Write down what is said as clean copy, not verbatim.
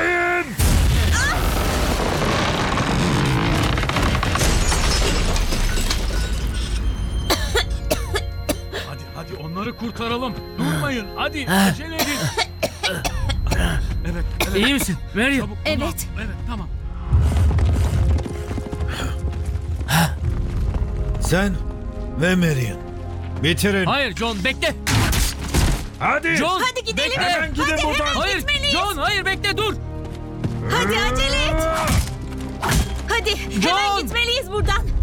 Bekleyin! Hadi onları kurtaralım. Durmayın. Hadi acele edin. Evet. İyi misin Meryem? Çabuk, Evet. Tamam. Evet, tamam. Sen ve Marion. Bitirin. Hayır John bekle. Hadi. John. Hadi gidelim. Bekle. Hemen gidin Hadi buradan. hemen Hayır gitmeliyiz. John hayır bekle dur. Hadi acele et. Hadi hemen John! gitmeliyiz buradan.